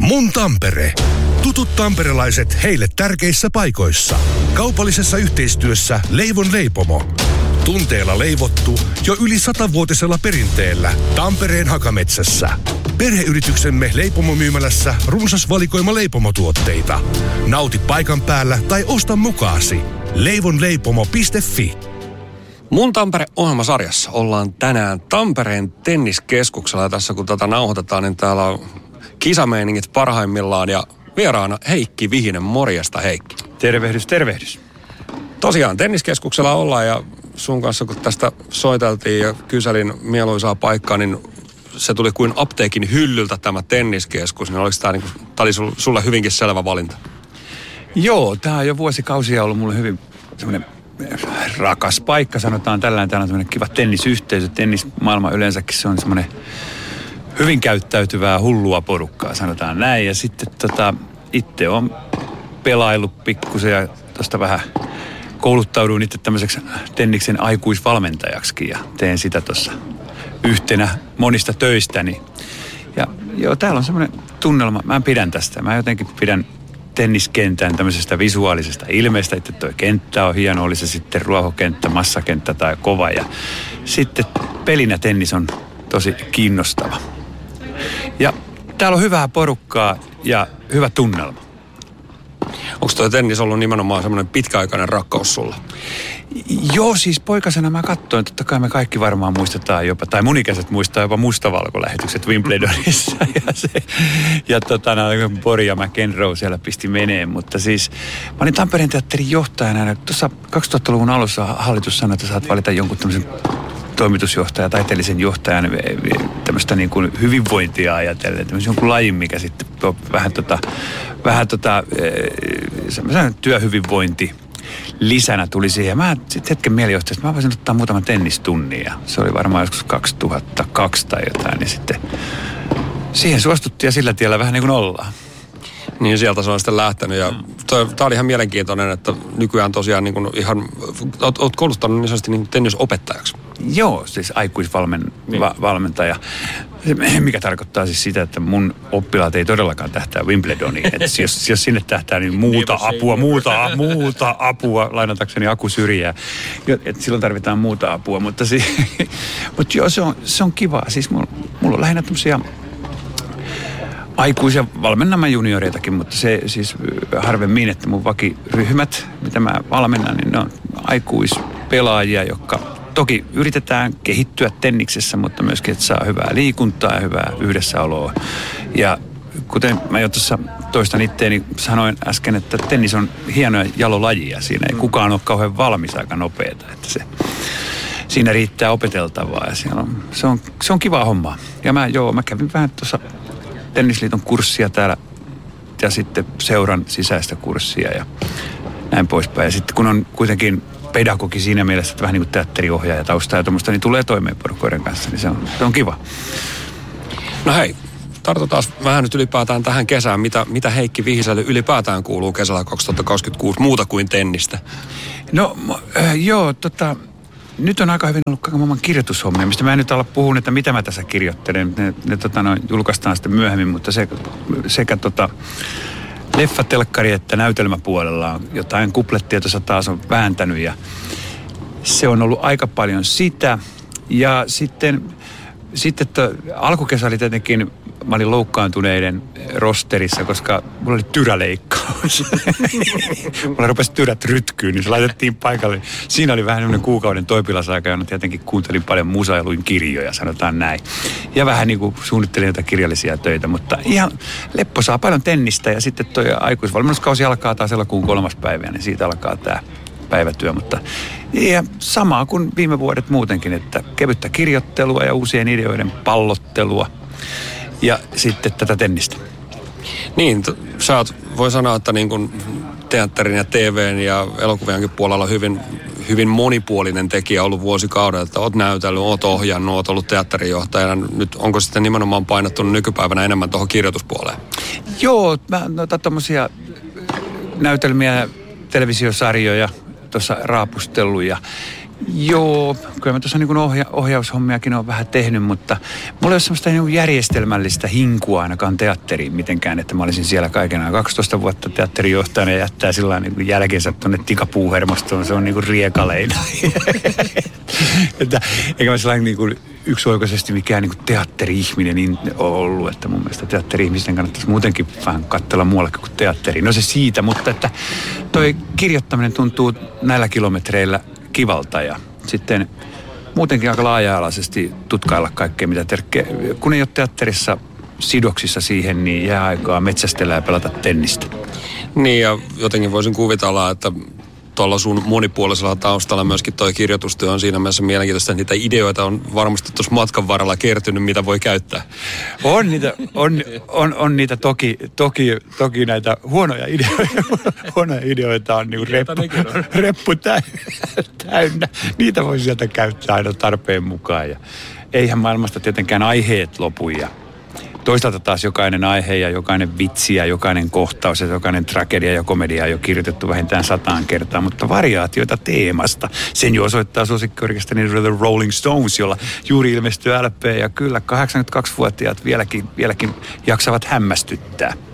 Mun Tampere. Tutut tamperelaiset heille tärkeissä paikoissa. Kaupallisessa yhteistyössä Leivon leipomo. Tunteella leivottu jo yli 100-vuotisella perinteellä Tampereen Hakametsässä. Perheyrityksemme leipomomyymälässä runsas valikoima leipomotuotteita. Nauti paikan päällä tai osta mukaasi. leivonleipomo.fi. Mun Tampere-ohjelmasarjassa ollaan tänään Tampereen tenniskeskuksella. Ja tässä kun tätä nauhoitetaan, niin täällä on kisameiningit parhaimmillaan ja vieraana Heikki Vihinen. Morjesta, Heikki. Tervehdys, tervehdys. Tosiaan tenniskeskuksella ollaan ja sun kanssa kun tästä soiteltiin ja kyselin mieluisaa paikkaa, niin se tuli kuin apteekin hyllyltä tämä tenniskeskus. Niin oliko tämä oli sulle hyvinkin selvä valinta? Joo, tämä on jo vuosikausia ollut mulle hyvin semmoinen rakas paikka, sanotaan tällainen. Täällä on semmoinen kiva tennisyhteisö. Tennismaailma yleensäkin se on semmoinen hyvin käyttäytyvää hullua porukkaa, sanotaan näin. Ja sitten itse on pelaillut pikkusen ja tuosta vähän kouluttauduin itse tämmöiseksi tenniksen aikuisvalmentajaksikin ja teen sitä tuossa yhtenä monista töistäni. Ja joo, täällä on semmoinen tunnelma, mä pidän tästä. Mä jotenkin pidän tenniskentän tämmöisestä visuaalisesta ilmeestä, että toi kenttä on hieno, oli se sitten ruohokenttä, massakenttä tai kova. Ja sitten pelinä tennis on tosi kiinnostava. Ja täällä on hyvää porukkaa ja hyvä tunnelma. Onko tuo tennis ollut nimenomaan semmoinen pitkäaikainen rakkaus sulla? Joo, siis poikasena mä katsoin, totta kai me kaikki varmaan muistetaan jopa, tai mun ikäiset muistaa jopa mustavalkolähetykset Wimbledonissa. Bori ja McEnroe siellä pisti meneen, mutta siis mä olin Tampereen teatterin johtajana ja tuossa 2000-luvun alussa hallitus sanoi, että saat valita jonkun tämmöisen toimitusjohtaja, taiteellisen johtajan, tämmöistä niin kuin hyvinvointia ajatellen, tämmöisen jonkun lajin, mikä sitten on vähän semmoisen työhyvinvointi lisänä tuli siihen. Mä sitten hetken mielijohtaja, että mä voisin ottaa muutaman tennistunnin ja se oli varmaan joskus 2002 tai jotain, niin sitten siihen suostuttiin ja sillä tiellä vähän niin kuin ollaan. Niin sieltä se on sitten lähtenyt ja tää oli ihan mielenkiintoinen, että nykyään tosiaan niin kuin ihan, oot kouluttanut niin sanotusti niin tennisopettajaksi. Joo, siis aikuisvalmentaja, mikä tarkoittaa siis sitä, että mun oppilaat ei todellakaan tähtää Wimbledoniin. Että jos sinne tähtää, niin muuta apua, lainatakseni Aku Syrjää. Että silloin tarvitaan muuta apua, mutta joo, se on kiva. Siis mulla on lähinnä tämmöisiä aikuisia, valmennamme junioreitakin, mutta se siis harvemmin, että mun vakiryhmät, mitä mä valmennan, niin ne on aikuispelaajia, jotka toki yritetään kehittyä tenniksessä, mutta myöskin, että saa hyvää liikuntaa ja hyvää yhdessäoloa. Ja kuten mä jo tuossa toistan itteeni sanoin äsken, että tennis on hieno ja jalo laji ja siinä ei kukaan ole kauhean valmis aika nopeeta, että siinä riittää opeteltavaa ja se on kivaa hommaa. Ja mä kävin vähän tuossa Tennisliiton kurssia täällä ja sitten seuran sisäistä kurssia ja näin poispäin. Ja sitten kun on kuitenkin pedagogi siinä mielessä, että vähän niin kuin teatteriohjaaja taustaa ja tuommoista, niin tulee toimeen porukoiden kanssa, niin se on kiva. No hei, tartutaan vähän nyt ylipäätään tähän kesään. Mitä Heikki Vihiselle ylipäätään kuuluu kesällä 2026 muuta kuin tennistä? No joo, nyt on aika hyvin ollut kaiken maailman kirjoitushommia, mistä mä en nyt ala puhua, että mitä mä tässä kirjoittelen. Ne julkaistaan sitten myöhemmin, mutta sekä leffatelkkari että näytelmäpuolella on jotain kuplettia tuossa taas on vääntänyt ja se on ollut aika paljon sitä. Ja sitten alkukesä oli tietenkin, mä olin loukkaantuneiden rosterissa, koska mulla oli tyräleikkaus. Mulla rupesi tyrät rytkyyn, niin se laitettiin paikalle. Siinä oli vähän semmoinen kuukauden toipilasaika, jona tietenkin kuuntelin paljon musaa ja luin kirjoja, sanotaan näin. Ja vähän niin kuin suunnittelin jotain kirjallisia töitä, mutta ihan lepposaa paljon tennistä. Ja sitten toi aikuisvalmennuskausi alkaa taas elokuun 3. päivä, niin siitä alkaa tämä päivätyö, mutta ja samaa kuin viime vuodet muutenkin, että kevyttä kirjoittelua ja uusien ideoiden pallottelua ja sitten tätä tennistä. Niin, sä oot, voi sanoa, että niin kuin teatterin ja TVn ja elokuvienkin puolella hyvin monipuolinen tekijä ollut vuosikaudelta. Oot näytellyt, oot ohjannut, oot ollut teatterijohtajana. Nyt onko sitten nimenomaan painottunut nykypäivänä enemmän tuohon kirjoituspuoleen? Joo, mä otan tommosia näytelmiä, televisiosarjoja tuossa raapustellut ja Joo, kyllä mä tuossa niin ohjaushommiakin olen vähän tehnyt, mutta mulla ei ole semmoista niin järjestelmällistä hinkua ainakaan teatteriin mitenkään, että mä olisin siellä kaikenaan 12 vuotta teatterijohtajana ja jättää sillä niin jälkeensä tuonne tikapuuhermostoon, se on niin kuin riekaleina. Eikä mä sellainen niin kuin yksioikoisesti mikään niin kuin teatteri-ihminen ollut, että mun mielestä teatteri-ihmisten kannattaisi muutenkin vähän katsella muuallakin kuin teatteriin. No se siitä, mutta että toi kirjoittaminen tuntuu näillä kilometreillä kivalta ja sitten muutenkin aika laaja-alaisesti tutkailla kaikkea, mitä kun ei ole teatterissa sidoksissa siihen, niin jää aikaa metsästellä ja pelata tennistä. Niin ja jotenkin voisin kuvitella, että tuolla sun monipuolisella taustalla myöskin toi kirjoitustyö on siinä mielessä mielenkiintoista, että niitä ideoita on varmasti tuossa matkan varrella kertynyt, mitä voi käyttää. On niitä toki näitä huonoja ideoita on niin reppu täynnä. Niitä voi sieltä käyttää aina tarpeen mukaan ja eihän maailmasta tietenkään aiheet lopu ja toisaalta taas jokainen aihe ja jokainen vitsi ja jokainen kohtaus ja jokainen tragedia ja komedia on jo kirjoitettu vähintään 100 kertaa, mutta variaatioita teemasta. Sen jo osoittaa suosikkiorkesteri The Rolling Stones, jolla juuri ilmestyi LP ja kyllä 82-vuotiaat vieläkin jaksavat hämmästyttää.